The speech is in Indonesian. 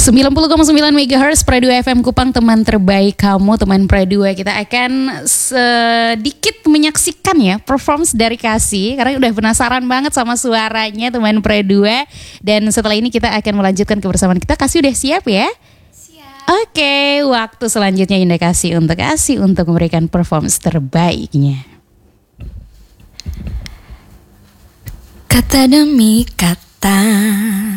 90,9 MHz Pradu FM Kupang, teman terbaik kamu, teman Pradu. Kita akan sedikit menyaksikan ya performance dari Kasih, karena udah penasaran banget sama suaranya teman Pradu. Dan setelah ini kita akan melanjutkan kebersamaan kita. Kasih udah siap ya? Siap. Oke, waktu selanjutnya Indah Kasih untuk memberikan performance terbaiknya. Kata demi kata